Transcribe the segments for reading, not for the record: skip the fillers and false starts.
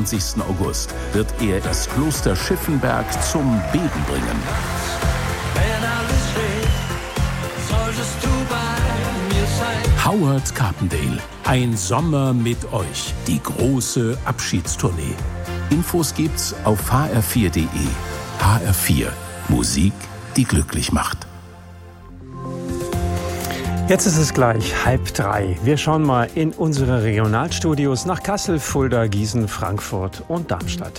23. August wird er das Kloster Schiffenberg zum Beben bringen. Wenn alles steht, solltest du bei mir sein. Howard Carpendale, ein Sommer mit euch, die große Abschiedstournee. Infos gibt's auf hr4.de. HR4, Musik, die glücklich macht. Jetzt ist es gleich 2:30. Wir schauen mal in unsere Regionalstudios nach Kassel, Fulda, Gießen, Frankfurt und Darmstadt.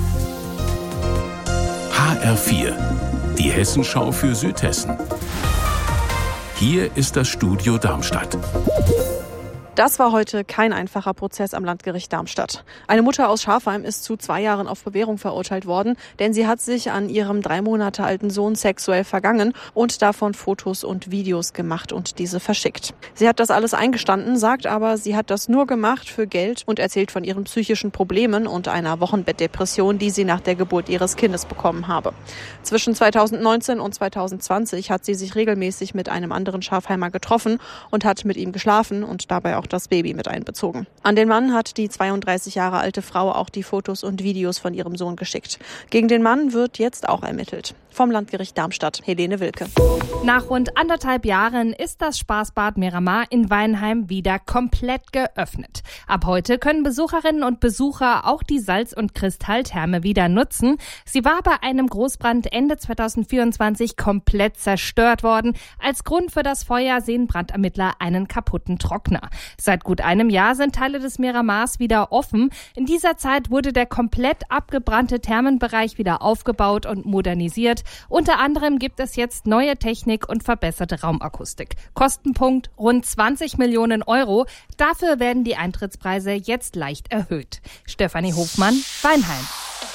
HR4, die Hessenschau für Südhessen. Hier ist das Studio Darmstadt. Das war heute kein einfacher Prozess am Landgericht Darmstadt. Eine Mutter aus Schafheim ist zu 2 Jahren auf Bewährung verurteilt worden, denn sie hat sich an ihrem 3 Monate alten Sohn sexuell vergangen und davon Fotos und Videos gemacht und diese verschickt. Sie hat das alles eingestanden, sagt aber, sie hat das nur gemacht für Geld und erzählt von ihren psychischen Problemen und einer Wochenbettdepression, die sie nach der Geburt ihres Kindes bekommen habe. Zwischen 2019 und 2020 hat sie sich regelmäßig mit einem anderen Schafheimer getroffen und hat mit ihm geschlafen und dabei auch das Baby mit einbezogen. An den Mann hat die 32 Jahre alte Frau auch die Fotos und Videos von ihrem Sohn geschickt. Gegen den Mann wird jetzt auch ermittelt. Vom Landgericht Darmstadt, Helene Wilke. Nach rund 1,5 Jahren ist das Spaßbad Miramar in Weinheim wieder komplett geöffnet. Ab heute können Besucherinnen und Besucher auch die Salz- und Kristalltherme wieder nutzen. Sie war bei einem Großbrand Ende 2024 komplett zerstört worden. Als Grund für das Feuer sehen Brandermittler einen kaputten Trockner. Seit gut einem Jahr sind Teile des Miramars wieder offen. In dieser Zeit wurde der komplett abgebrannte Thermenbereich wieder aufgebaut und modernisiert. Unter anderem gibt es jetzt neue Technik und verbesserte Raumakustik. Kostenpunkt rund 20 Millionen Euro. Dafür werden die Eintrittspreise jetzt leicht erhöht. Stefanie Hofmann, Weinheim.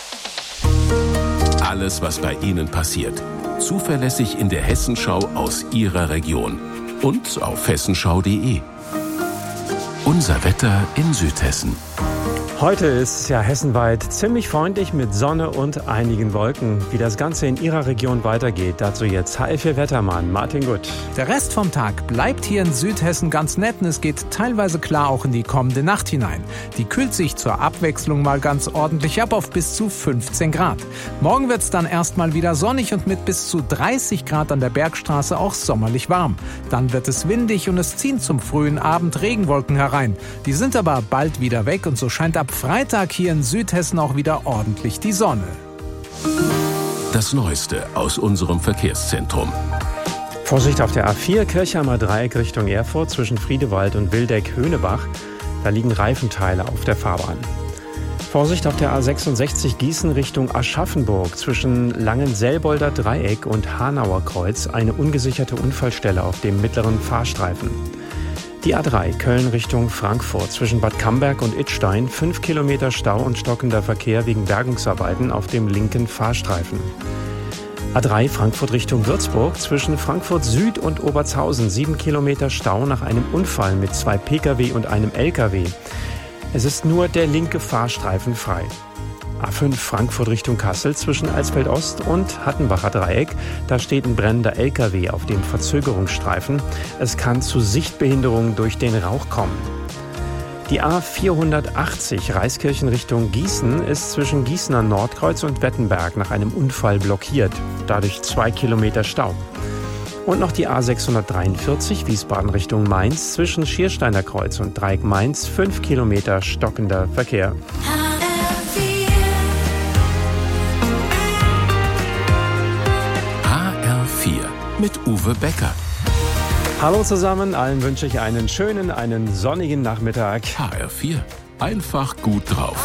Alles, was bei Ihnen passiert. Zuverlässig in der Hessenschau aus Ihrer Region. Und auf hessenschau.de. Unser Wetter in Südhessen. Heute ist es ja hessenweit ziemlich freundlich mit Sonne und einigen Wolken. Wie das Ganze in Ihrer Region weitergeht, dazu jetzt HR4-Wettermann Martin Gutt. Der Rest vom Tag bleibt hier in Südhessen ganz nett und es geht teilweise klar auch in die kommende Nacht hinein. Die kühlt sich zur Abwechslung mal ganz ordentlich ab auf bis zu 15 Grad. Morgen wird es dann erstmal wieder sonnig und mit bis zu 30 Grad an der Bergstraße auch sommerlich warm. Dann wird es windig und es ziehen zum frühen Abend Regenwolken herein. Die sind aber bald wieder weg und so scheint ab Freitag hier in Südhessen auch wieder ordentlich die Sonne. Das Neueste aus unserem Verkehrszentrum. Vorsicht auf der A4 Kirchheimer Dreieck Richtung Erfurt zwischen Friedewald und Wildeck-Höhnebach. Da liegen Reifenteile auf der Fahrbahn. Vorsicht auf der A66 Gießen Richtung Aschaffenburg zwischen Langenselbolder Dreieck und Hanauer Kreuz eine ungesicherte Unfallstelle auf dem mittleren Fahrstreifen. Die A3 Köln Richtung Frankfurt zwischen Bad Camberg und Idstein 5 Kilometer Stau und stockender Verkehr wegen Bergungsarbeiten auf dem linken Fahrstreifen. A3 Frankfurt Richtung Würzburg zwischen Frankfurt Süd und Obertshausen 7 Kilometer Stau nach einem Unfall mit 2 Pkw und einem Lkw. Es ist nur der linke Fahrstreifen frei. A5 Frankfurt Richtung Kassel zwischen Alsfeld Ost und Hattenbacher Dreieck. Da steht ein brennender LKW auf dem Verzögerungsstreifen. Es kann zu Sichtbehinderungen durch den Rauch kommen. Die A480 Reiskirchen Richtung Gießen ist zwischen Gießener Nordkreuz und Wettenberg nach einem Unfall blockiert. Dadurch 2 Kilometer Stau. Und noch die A643 Wiesbaden Richtung Mainz zwischen Schiersteiner Kreuz und Dreieck Mainz 5 Kilometer stockender Verkehr. Mit Uwe Becker. Hallo zusammen, allen wünsche ich einen schönen, einen sonnigen Nachmittag. HR4, einfach gut drauf.